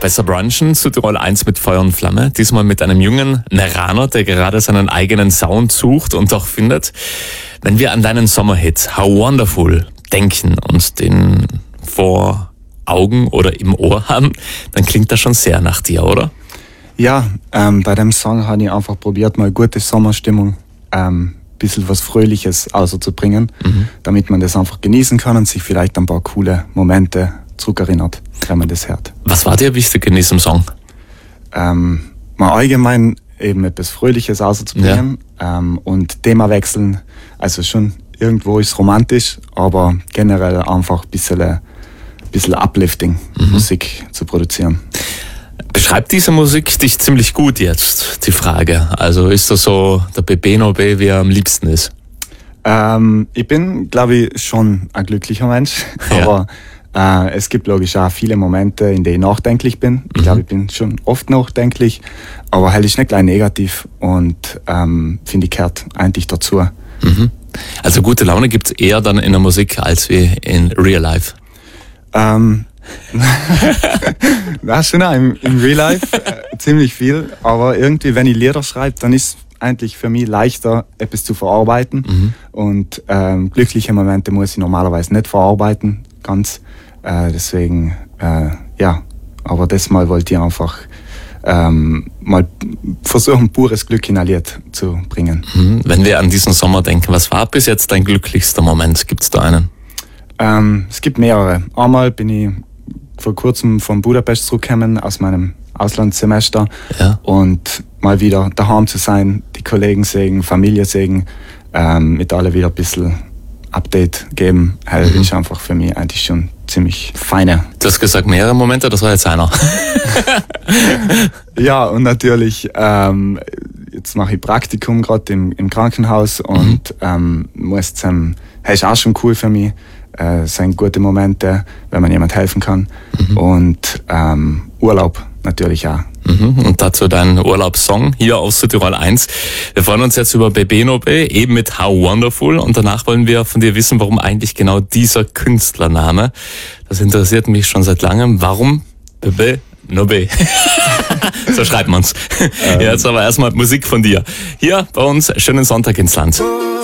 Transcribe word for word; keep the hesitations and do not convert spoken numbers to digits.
Besser brunchen, Südtirol eins mit Feuer und Flamme. Diesmal mit einem jungen Neraner, der gerade seinen eigenen Sound sucht und auch findet. Wenn wir an deinen Sommerhit How Wonderful denken und den vor Augen oder im Ohr haben, dann klingt das schon sehr nach dir, oder? Ja, ähm, bei dem Song habe ich einfach probiert, mal gute Sommerstimmung, ähm, bisschen was Fröhliches auszubringen, mhm. damit man das einfach genießen kann und sich vielleicht ein paar coole Momente zurückerinnert, wenn man das hört. Was war dir wichtig in diesem Song? Ähm, mal allgemein eben etwas Fröhliches auszubringen, ja. ähm, und Thema wechseln. Also schon irgendwo ist romantisch, aber generell einfach ein bisschen, ein bisschen uplifting mhm. Musik zu produzieren. Beschreibt diese Musik dich ziemlich gut jetzt, die Frage? Also ist das so der Bebe No Be, wie er am liebsten ist? Ähm, ich bin, glaube ich, schon ein glücklicher Mensch, ja. aber äh, es gibt logisch auch viele Momente, in denen ich nachdenklich bin. Ich mhm. glaube, ich bin schon oft nachdenklich, aber halt ist nicht gleich negativ und ähm, finde ich, gehört eigentlich dazu. Mhm. Also gute Laune gibt's eher dann in der Musik als wie in Real Life? Ähm, das schon auch im, im Real Life äh, ziemlich viel, aber irgendwie, wenn ich Lieder schreibe, dann ist eigentlich für mich leichter, etwas zu verarbeiten mhm. und ähm, glückliche Momente muss ich normalerweise nicht verarbeiten, ganz, äh, deswegen, äh, ja, aber das Mal wollte ich einfach ähm, mal versuchen, pures Glück in ein Lied zu bringen. Mhm. Wenn wir an diesen Sommer denken, was war bis jetzt dein glücklichster Moment? Gibt's da einen? Ähm, es gibt mehrere. Einmal bin ich vor kurzem von Budapest zurückgekommen aus meinem Auslandssemester ja. und mal wieder daheim zu sein, die Kollegen sehen, Familie sehen, ähm, mit alle wieder ein bisschen Update geben, halt mhm. ist einfach für mich eigentlich schon ziemlich feine. Du hast gesagt mehrere Momente, das war jetzt einer. Ja, und natürlich, ähm, jetzt mache ich Praktikum gerade im, im Krankenhaus und mhm. ähm, muss zum, das ist auch schon cool für mich. Äh, es sind gute Momente, wenn man jemand helfen kann. Mhm. Und ähm, Urlaub natürlich auch. Mhm. Und dazu dein Urlaubssong hier auf Südtirol eins. Wir freuen uns jetzt über Bebe No Be, eben mit How Wonderful. Und danach wollen wir von dir wissen, warum eigentlich genau dieser Künstlername. Das interessiert mich schon seit langem. Warum Bebe No Be? So schreibt man's. Ähm. Jetzt aber erstmal Musik von dir. Hier bei uns, schönen Sonntag ins Land.